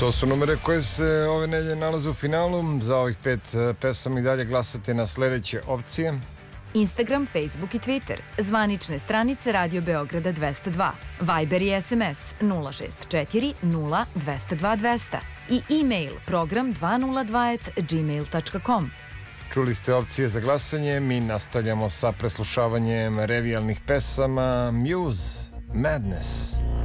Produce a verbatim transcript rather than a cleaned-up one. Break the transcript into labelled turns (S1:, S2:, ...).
S1: To su numere koje se ove nedelje nalaze u finalu. Za ovih pet pesama i dalje glasate na sledeće opcije:
S2: Instagram, Facebook i Twitter, zvanične stranice Radio Beograda dvesta dva, Viber i S M S nula šest četiri nula dvesta dva dvesta i e-mail program dvesta dva at gmail tačka com.
S1: Čuli ste opcije za glasanje. Mi nastavljamo sa preslušavanjem revijalnih pesama. Muse, Madness.